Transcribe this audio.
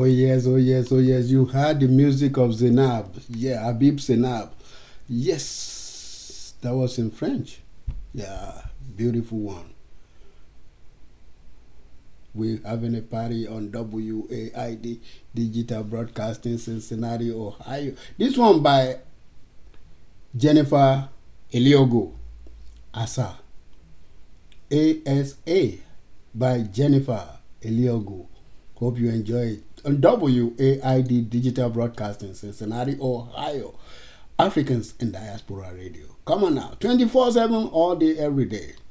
Oh yes, oh yes, oh yes. You heard the music of Zainab. Yeah, Habib Zainab. Yes, that was in French. Yeah, beautiful one. We're having a party on WAID Digital Broadcasting, Cincinnati, Ohio. This one by Jennifer Eliogo. Asa. ASA by Jennifer Eliogo. Hope you enjoy it. On WAID Digital Broadcasting, Cincinnati, Ohio. Africans in Diaspora Radio. Come on now. 24/7 all day, every day.